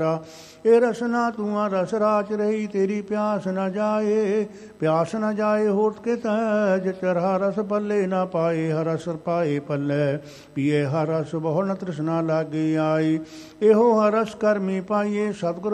ਇਹ ਰਸਨਾ ਤੂੰ ਰਸ ਰਾਚ ਰਹੀ, ਤੇਰੀ ਪਿਆਸ ਨ ਜਾਏ, ਪਿਆਸ ਨ ਜਾਏ ਹੋਤ ਕੇ ਤੈ, ਜਿਚਰ ਹਰ ਰਸ ਪੱਲੇ ਨਾ ਪਾਏ, ਹਰ ਰਸ ਪਾਏ ਪੱਲੇ ਪੀਏ, ਹਰ ਰਸ ਬਹੁ ਨ ਤ੍ਰਿਸ਼ਨਾ ਲਾਗੇ ਆਈ। ਇਹੋ ਹਰ ਰਸ ਕਰਮੀ ਪਾਈਏ, ਸਤਿਗੁਰ